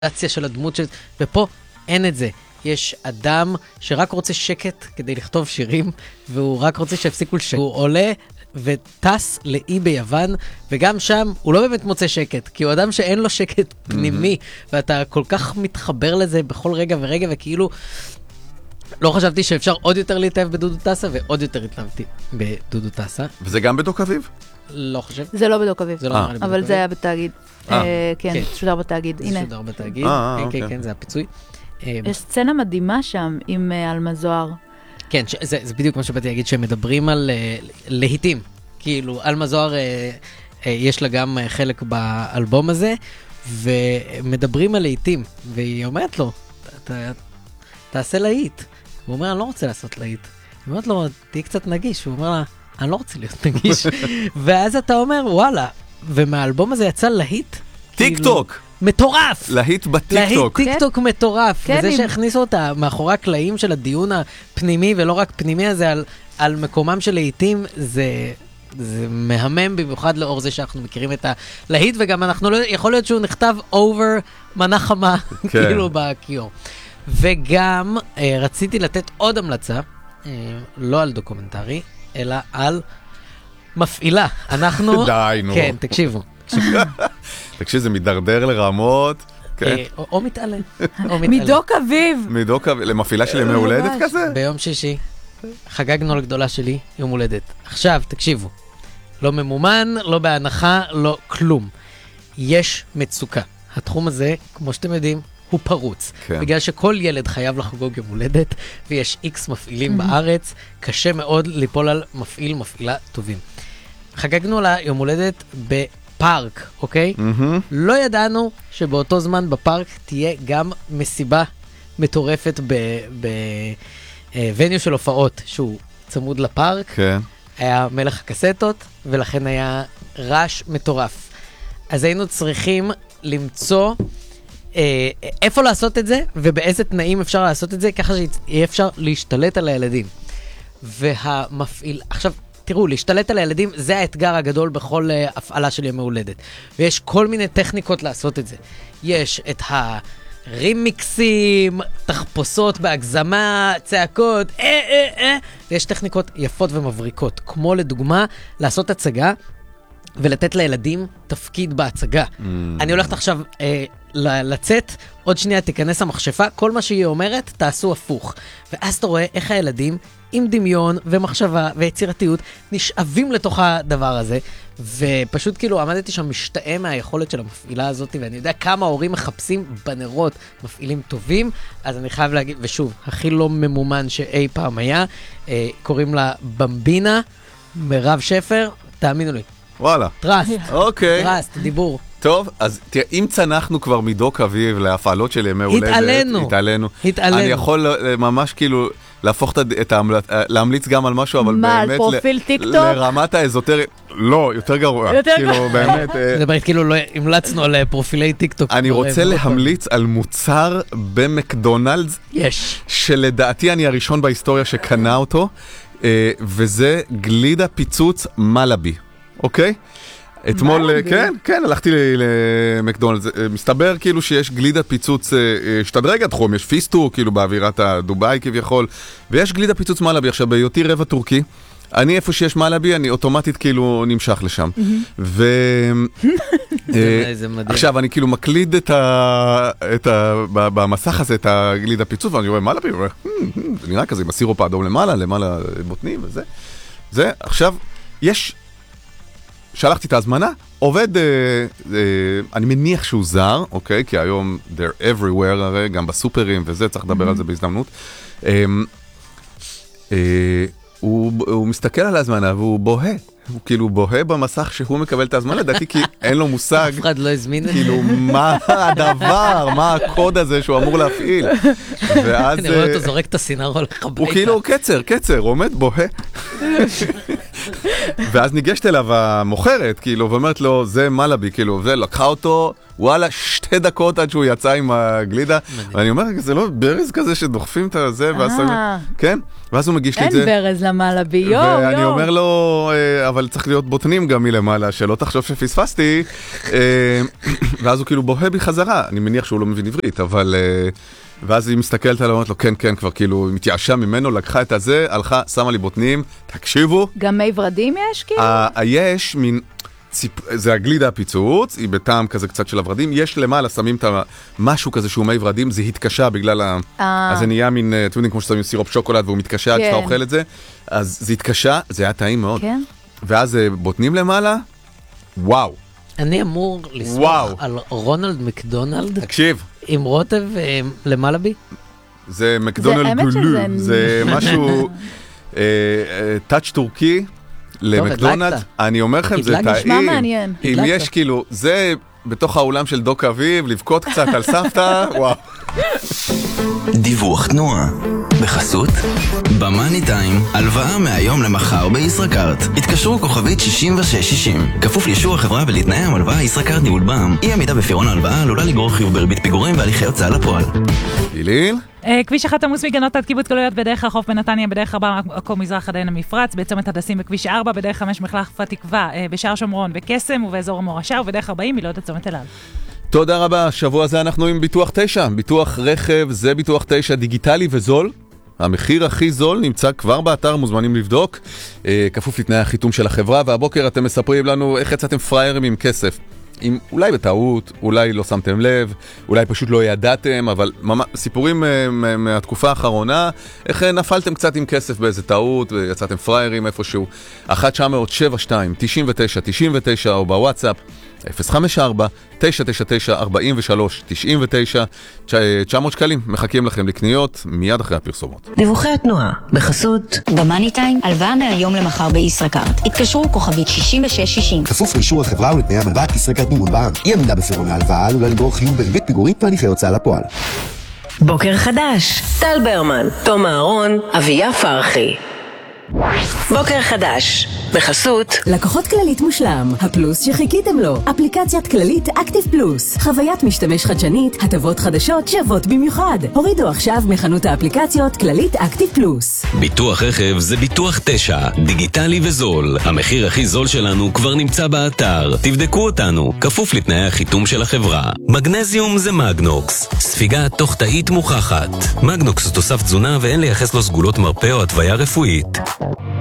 של הדמות ופה אין את זה. יש אדם שרק רוצה שקט כדי לכתוב שירים, והוא רק רוצה שיפסיקו הוא עולה וטס לאי ביוון, וגם שם הוא לא באמת מוצא שקט, כי הוא אדם שאין לו שקט פנימי, ואתה כל כך מתחבר לזה בכל רגע ורגע, וכאילו לא חשבתי שאפשר עוד יותר להתאהב בדודו טסה, ועוד יותר התאהבתי בדודו טסה. וזה גם בדוק אביב? לא חושב. זה לא בדוק אביב, אבל אבל זה היה בתאגיד. כן, שודר בתאגיד. זה שודר בתאגיד. כן, זה הפיצוי. יש סצנה מדהימה שם עם אלמה זוהר. כן, זה בדיוק מה שבאתי להגיד, שהם מדברים על להיטים. כאילו, אלמה זוהר, יש לה גם חלק באלבום הזה, ומדברים על להיטים. והיא אומרת לו, תעשה להיט. הוא אומר, אני לא רוצה לעשות להיט. היא אומרת לו, תהיה קצת נגיש. הוא אומר לה, אני לא רוצה להיות נגיש. ואז אתה אומר, וואלה, ומהאלבום הזה יצא להיט. טיק טוק. מטורף. להיט בטיק טוק. להיט טיק טוק מטורף. וזה שהכניסו אותה מאחורי הקלעים של הדיון הפנימי, ולא רק פנימי הזה, על מקומם של להיטים, זה מהמם במיוחד לאור זה שאנחנו מכירים את הלהיט, וגם אנחנו לא, יכול להיות שהוא נכתב over מנה חמה, כאילו בכיור. וגם רציתי לתת עוד המלצה, לא על דוקומנטרי, אלא על מפעילה. אנחנו... די, נו. כן, תקשיבו. תקשיב, זה מדרדר לרמות. או מתעלה. מדוק אביב. מדוק אביב, למפעילה של ימי הולדת כזה? ביום שישי, חגגנו לגדולה שלי יום הולדת. עכשיו, תקשיבו. לא ממומן, לא בהנחה, לא כלום. יש מצוקה. התחום הזה, כמו שאתם יודעים, הוא פרוץ. בגלל שכל ילד חייב לחגוג יום הולדת, ויש איקס מפעילים בארץ, קשה מאוד ליפול על מפעילה טובים. חגגנו לה יום הולדת בפארק, אוקיי? לא ידענו שבאותו זמן בפארק תהיה גם מסיבה מטורפת בווניו של הופעות, שהוא צמוד לפארק. כן. היה מלך הקסטות, ולכן היה רעש מטורף. אז היינו צריכים למצוא איפה לעשות את זה, ובאיזה תנאים אפשר לעשות את זה, ככה שיהיה אפשר להשתלט על הילדים. והמפעיל, עכשיו, תראו, להשתלט על הילדים, זה האתגר הגדול בכל הפעלה של ימי הולדת. ויש כל מיני טכניקות לעשות את זה. יש את הרימיקסים, תחפושות בהגזמה, צעקות, ויש טכניקות יפות ומבריקות, כמו לדוגמה, לעשות הצגה, ולתת לילדים תפקיד בהצגה. אני הולכת עכשיו לצאת, עוד שנייה תיכנס המחשפה, כל מה שהיא אומרת, תעשו הפוך. ואז אתה רואה איך הילדים עם דמיון ומחשבה ויצירתיות נשאבים לתוך הדבר הזה, ופשוט כאילו עמדתי שם משתאה מהיכולת של המפעילה הזאת, ואני יודע כמה ההורים מחפשים בנרות מפעילים טובים, אז אני חייב להגיד, ושוב, הכי לא ממומן שאי פעם היה, קוראים לה במבינה, מירב שפר, תאמינו לי. וואלה. טרסט. אוקיי. טרסט, דיבור. טוב, אז תראה, אם צנחנו כבר מדוק אביב להפעלות של ימי הולדת, התעלינו. אני יכול ממש כאילו להפוך להמליץ גם על משהו, אבל מה, באמת על פרופיל טיק טוק? לרמת האזוטרית, לא, יותר גרוע. כאילו, באמת. זה באמת כאילו לא המלצנו על פרופילי טיק טוק. אני רוצה להמליץ על מוצר במקדונלדס, שלדעתי אני הראשון בהיסטוריה שקנה אותו, וזה גלידה פיצוץ מלאבי, אוקיי? אתמול, כן, הלכתי למקדונלדס, מסתבר כאילו שיש גלידת פיצוץ, שתדרג התחום, יש פיסטו, כאילו באווירת הדובאי כביכול, ויש גלידת פיצוץ מלאבי. עכשיו, בהיותי רבע טורקי, אני איפה שיש מלאבי, אני אוטומטית כאילו נמשך לשם. עכשיו, אני כאילו מקליד במסך הזה את הגלידת פיצוץ, ואני רואה מלאבי, זה נראה כזה, עם הסירופ האדום למעלה בוטנים וזה. זה, עכשיו, יש... שלחתי את ההזמנה, עובד, אני מניח שהוא זר, אוקיי? כי היום they're everywhere, הרי, גם בסופרים וזה, צריך לדבר על זה בהזדמנות. הוא מסתכל על ההזמנה והוא בוהה. הוא כאילו בוהה במסך שהוא מקבל את ההזמנה, לדעתי כי אין לו מושג. אף אחד לא הזמין את זה. כאילו, מה הדבר, מה הקוד הזה שהוא אמור להפעיל. אני רואה אותו זורק את הסינר הולך הביתה. הוא כאילו קצר, עומד בוהה. ואז ניגשת אליו המוכרת, כאילו, ואומרת לו, זה מלאבי, כאילו, זה לקחה אותו, וואלה, 2 דקות עד שהוא יצא עם הגלידה, ואני אומר, זה לא ברז כזה שדוחפים את זה, ואז כן? ואז הוא מגיש לי את זה. אין ברז למלאבי, יו. ואני אומר לו, אבל צריך להיות בוטנים גם מלמעלה, שלא תחשוב שפספסתי, ואז הוא כאילו בוהה בי חזרה, אני מניח שהוא לא מבין עברית, אבל... ואז היא מסתכלת עליו, אומרת לו, כן, כן, כבר כאילו, היא מתייאשה ממנו, לקחה את הזה, הלכה, שמה לי בוטנים, תקשיבו. גם מי ורדים יש, כאילו? יש מין, זה הגלידה הפיצוץ, היא בטעם כזה קצת של הורדים, יש למעלה, שמים את משהו כזה שהוא מי ורדים, זה התקשה בגלל אז זה נהיה מין, אתם יודעים, כמו ששמים סירופ שוקולד, והוא מתקשה עד שאתה אוכל את זה, אז זה התקשה, זה היה טעים מאוד. כן. ואז בוטנים למעלה, וואו. אני אמור לסמוך על רונלד מקדונלד. תקשיב. עם רוטב למעלה בי? זה מקדונלד גולו, זה משהו, טאץ' טורקי למקדונלד. אני אומר לכם, זה טעים. נשמע מעניין. אם יש כאילו, זה בתוך האולם של דוק אביב, לבכות קצת על סבתא, וואו. דיווח תנועה בחסות במאני טיים, הלוואה מהיום למחר בישראכרט. התקשרו כוכבית 6660, כפוף לאישור החברה ולתנאי המלוואה. ישראכרט ניהול בע"מ. אי עמידה בפירעון ההלוואה עלולה לגרור חיוב בריבית פיגורים והליכי הוצאה לפועל. איליל? כביש 1 עמוס מגנות עד קיבוץ גלויות בדרך החוף בנתניה, בדרך 4 עכו מזרח עד עין המפרץ, בצומת הדסים בכביש 4, בדרך 5 מחלף התקווה, בשער שומרון וקסם ובאזור המורשה, ובדרך 40 מילוד עד צומת אלעד. תודה רבה, שבוע הזה אנחנו עם ביטוח 9, ביטוח רכב, זה ביטוח 9 דיגיטלי וזול. המחיר הכי זול נמצא כבר באתר, מוזמנים לבדוק, כפוף לתנאי החיתום של החברה, והבוקר אתם מספרים לנו איך יצאתם פריירים עם כסף. אם אולי בטעות, אולי לא שמתם לב, אולי פשוט לא ידעתם, אבל סיפורים מהתקופה האחרונה, איך נפלתם קצת עם כסף באיזה טעות, ויצאתם פריירים איפשהו. 1-900-72-99 או בוואטסאפ 054-999-43-99, 900 שקלים מחכים לכם לקניות מיד אחרי הפרסומות. דיווחי התנועה בחסות במאני טיים, הלוואה מהיום למחר בישראכרט. התקשרו כוכבית 6660, כפוף לאישור החברה ולתנאי המלווה. ישראכרט ניהול בע"מ. אי עמידה בפירעון ההלוואה עלולה לגרור חיוב בריבית פיגורים והליכי הוצאה לפועל. בוקר חדש, טל ברמן, תום אהרון, אביה פרחי. בוקר חדש בחסות לקוחות כללית מושלם, הפלוס שחיכיתם לו. אפליקציית כללית אקטיב פלוס, חוויית משתמש חדשנית, הטבות חדשות שוות במיוחד. הורידו עכשיו מחנות האפליקציות כללית אקטיב פלוס. ביטוח רכב זה ביטוח 9, דיגיטלי וזול. המחיר הכי זול שלנו כבר נמצא באתר, תבדקו אותנו, כפוף לתנאי החיתום של החברה. מגנזיום זה מגנוקס, ספיגה תוך תאית מוכחת. מגנוקס הוא תוסף תזונה ואין לייחס לו סגולות מרפא או התוויה רפואית.